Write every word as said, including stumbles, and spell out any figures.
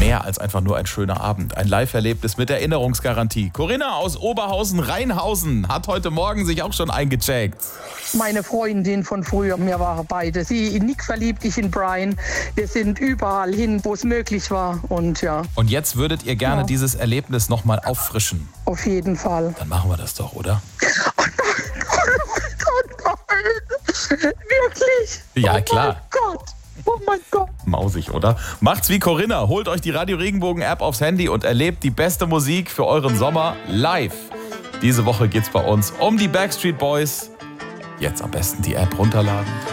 mehr als einfach nur ein schöner Abend. Ein Live-Erlebnis mit Erinnerungsgarantie. Corinna aus Oberhausen-Rheinhausen hat heute Morgen sich auch schon eingecheckt. Meine Freundin von früher, wir waren beide. Sie in Nick verliebt, ich in Brian. Wir sind überall hin, wo es möglich war. Und ja. Und jetzt würdet ihr gerne Ja. dieses Erlebnis nochmal auffrischen. Auf jeden Fall. Dann machen wir das doch, oder? Oh nein, oh Gott, nein. Wirklich? Ja, oh klar. Oh mein Gott. Oh mein Gott. Mausig, oder? Macht's wie Corinna. Holt euch die Radio Regenbogen App aufs Handy und erlebt die beste Musik für euren Sommer live. Diese Woche geht's bei uns um die Backstreet Boys. Jetzt am besten die App runterladen.